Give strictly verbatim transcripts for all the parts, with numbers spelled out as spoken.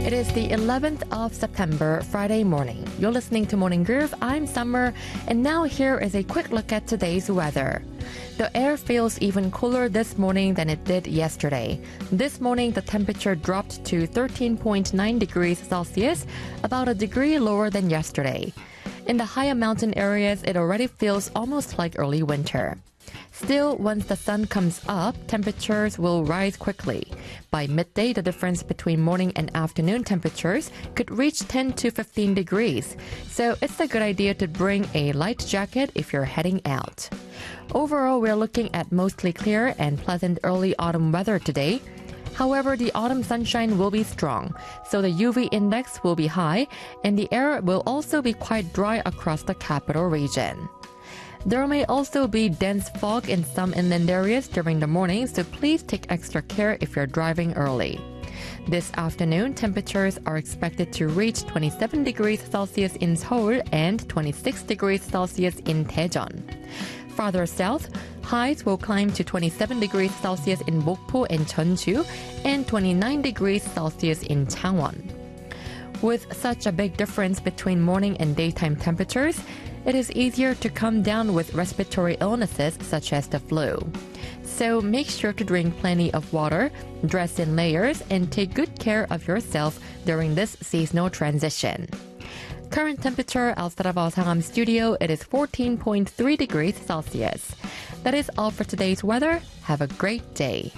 It is the eleventh of September, Friday morning. You're listening to Morning Groove. I'm Summer, and now here is a quick look at today's weather. The air feels even cooler this morning than it did yesterday. This morning, the temperature dropped to thirteen point nine degrees Celsius, about a degree lower than yesterday. In the higher mountain areas, it already feels almost like early winter. Still, once the sun comes up, temperatures will rise quickly. By midday, the difference between morning and afternoon temperatures could reach ten to fifteen degrees. So it's a good idea to bring a light jacket if you're heading out. Overall, we're looking at mostly clear and pleasant early autumn weather today. However, the autumn sunshine will be strong, so the U V index will be high, and the air will also be quite dry across the capital region. There may also be dense fog in some inland areas during the morning, so please take extra care if you're driving early. This afternoon, temperatures are expected to reach twenty-seven degrees Celsius in Seoul and twenty-six degrees Celsius in Daejeon. Farther south, highs will climb to twenty-seven degrees Celsius in Mokpo and Jeonju and twenty-nine degrees Celsius in Changwon. With such a big difference between morning and daytime temperatures, it is easier to come down with respiratory illnesses such as the flu. So make sure to drink plenty of water, dress in layers, and take good care of yourself during this seasonal transition. Current temperature outside of our Sangam studio, it is fourteen point three degrees Celsius. That is all for today's weather. Have a great day.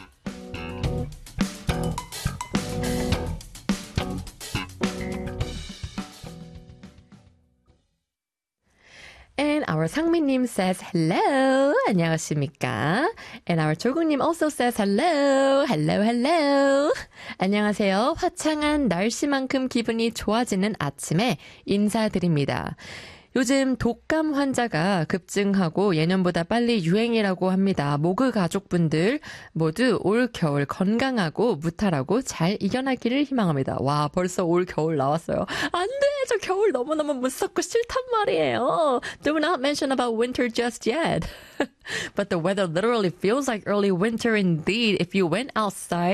And our 상민님 says, hello. 안녕하십니까? And our 조국님 also says, hello. Hello, hello. 안녕하세요. 화창한 날씨만큼 기분이 좋아지는 아침에 인사드립니다. 요즘 독감 환자가 급증하고 예년보다 빨리 유행이라고 합니다. 모그 가족분들 모두 올 겨울 건강하고 무탈하고 잘 이겨나기를 희망합니다. 와, 벌써 올 겨울 나왔어요. 안 돼! 저 겨울 너무너무 무섭고 싫단 말이에요. Do not mention about winter just yet. But the weather literally feels like early winter indeed. If you went outside